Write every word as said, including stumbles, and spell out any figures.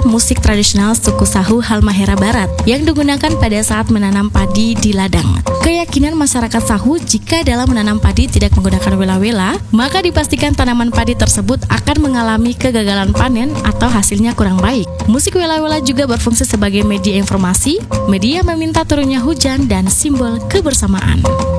musik tradisional suku Sahu Halmahera Barat yang digunakan pada saat menanam padi di ladang. Keyakinan masyarakat Sahu jika dalam menanam padi tidak menggunakan wela-wela, maka dipastikan tanaman padi tersebut akan mengalami kegagalan panen atau hasilnya kurang baik. Musik wela-wela juga berfungsi sebagai media informasi, media meminta turunnya hujan, dan simbol kebersamaan.